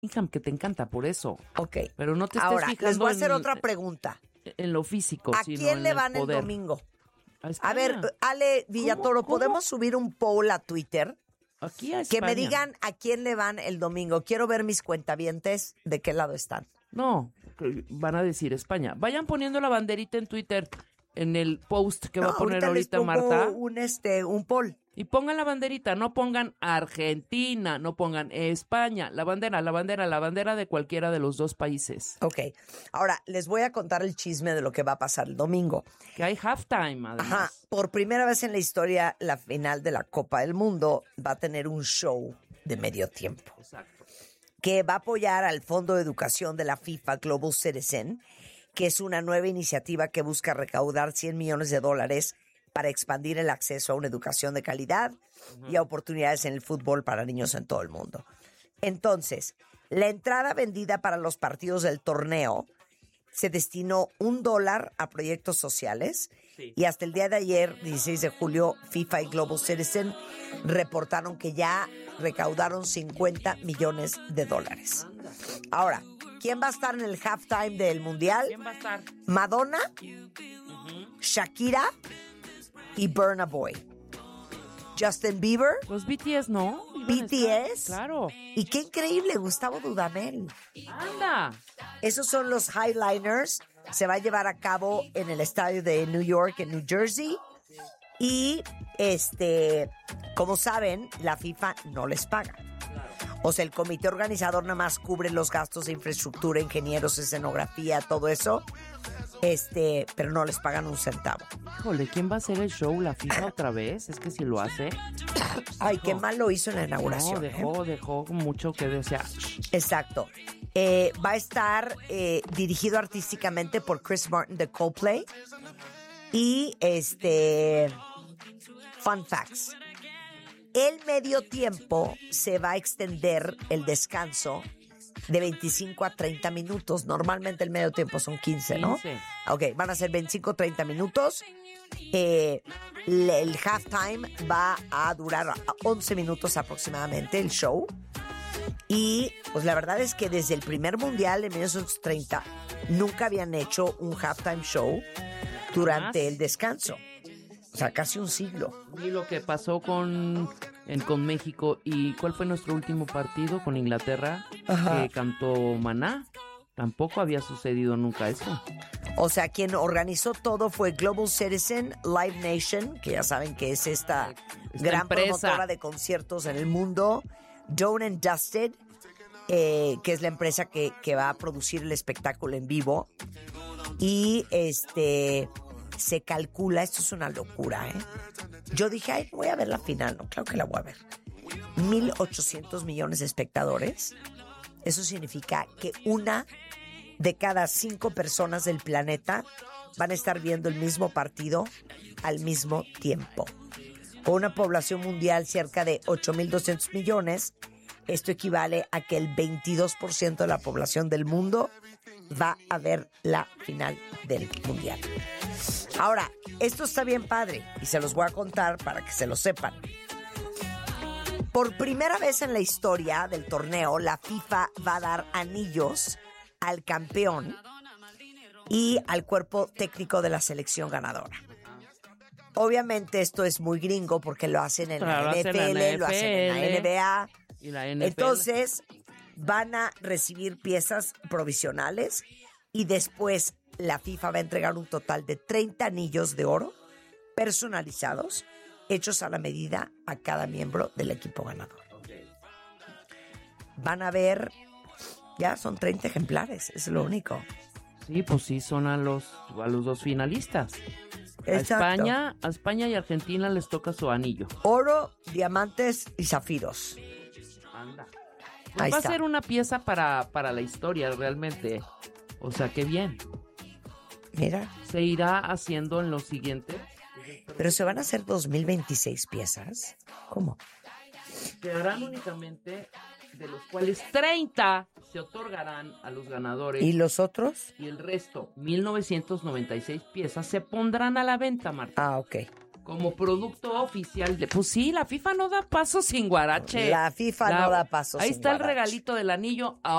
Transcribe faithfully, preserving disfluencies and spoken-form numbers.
Hija, que te encanta por eso. Ok. Pero no te estés Ahora, fijando les voy a hacer en, otra pregunta. en lo físico, ¿A sino quién en le el van el poder. domingo? A, A ver, Ale Villatoro, ¿Cómo? ¿Cómo? ¿podemos subir un poll a Twitter? Aquí a Que España. me digan a quién le van el domingo. Quiero ver mis cuentavientes de qué lado están. No, que van a decir España. Vayan poniendo la banderita en Twitter, en el post que No, va a poner ahorita les pongo Marta. un, este, un poll. Y pongan la banderita, no pongan Argentina, no pongan España. La bandera, la bandera, la bandera de cualquiera de los dos países. Ok. Ahora, les voy a contar el chisme de lo que va a pasar el domingo. Que hay halftime, además. Ajá. Por primera vez en la historia, la final de la Copa del Mundo va a tener un show de medio tiempo. Exacto. Que va a apoyar al Fondo de Educación de la FIFA Global Citizen, que es una nueva iniciativa que busca recaudar cien millones de dólares para expandir el acceso a una educación de calidad uh-huh. y a oportunidades en el fútbol para niños en todo el mundo. Entonces, la entrada vendida para los partidos del torneo se destinó un dólar a proyectos sociales sí. y hasta el día de ayer, dieciséis de julio, FIFA y Global Citizen reportaron que ya recaudaron cincuenta millones de dólares. Ahora, ¿quién va a estar en el halftime del Mundial? ¿Quién va a estar? Madonna, Uh-huh. Shakira y Burna Boy. Justin Bieber. Pues B T S, ¿no? B T S. Claro. Y qué increíble, Gustavo Dudamel. ¡Anda! Esos son los Highliners. Se va a llevar a cabo en el estadio de New York, en New Jersey. Y, este, como saben, la FIFA no les paga. O sea, el comité organizador nada más cubre los gastos de infraestructura, ingenieros, escenografía, todo eso. Este, pero no les pagan un centavo. Híjole, ¿quién va a hacer el show? ¿La FIFA otra vez? Es que si lo hace... Ay, qué mal lo hizo en la inauguración. No, dejó, ¿eh? dejó mucho que desear. Exacto. Eh, va a estar eh, dirigido artísticamente por Chris Martin de Coldplay. Y, este... Fun facts. El medio tiempo se va a extender el descanso de veinticinco a treinta minutos. Normalmente el medio tiempo son quince, ¿no? quince. Ok, van a ser veinticinco a treinta minutos. Eh, el halftime va a durar once minutos aproximadamente, el show. Y pues la verdad es que desde el primer mundial en mil novecientos treinta nunca habían hecho un halftime show durante el descanso. O sea, casi un siglo. Y lo que pasó con, en, con México. ¿Y cuál fue nuestro último partido con Inglaterra? Ajá. Que cantó Maná. Tampoco había sucedido nunca eso. O sea, quien organizó todo fue Global Citizen, Live Nation, que ya saben que es esta, esta gran empresa. promotora de conciertos en el mundo. Done and Dusted, eh, que es la empresa que, que va a producir el espectáculo en vivo. Y este... se calcula, esto es una locura, ¿eh? Yo dije, ay, voy a ver la final. No, claro que la voy a ver. mil ochocientos millones de espectadores. Eso significa que una de cada cinco personas del planeta van a estar viendo el mismo partido al mismo tiempo. Con una población mundial cerca de ocho mil doscientos millones, esto equivale a que el veintidós por ciento de la población del mundo va a ver la final del mundial. Ahora, esto está bien padre y se los voy a contar para que se lo sepan. Por primera vez en la historia del torneo, la FIFA va a dar anillos al campeón y al cuerpo técnico de la selección ganadora. Obviamente esto es muy gringo porque lo hacen en Claro, la N F L, lo hacen en la N B A. Y la N F L. Entonces, van a recibir piezas provisionales y después la FIFA va a entregar un total de treinta anillos de oro personalizados, hechos a la medida a cada miembro del equipo ganador. Okay. Van a ver, ya son treinta ejemplares, es lo único. Sí, pues sí, son a los, a los dos finalistas. A Exacto. España, a España y Argentina les toca su anillo. Oro, diamantes y zafiros. Anda. Pues Ahí va está. a ser una pieza para, para la historia, realmente. O sea, qué bien. Mira, Se irá haciendo en los siguientes. pero se van a hacer dos mil veintiséis piezas. ¿Cómo? Se harán únicamente, de los cuales treinta se otorgarán a los ganadores. ¿Y los otros? Y el resto, mil novecientos noventa y seis piezas, se pondrán a la venta, Marta. Ah, ok. Como producto oficial de... Pues sí, la FIFA no da paso sin guarache. La FIFA La- no da paso Ahí sin está el guarache. regalito del anillo.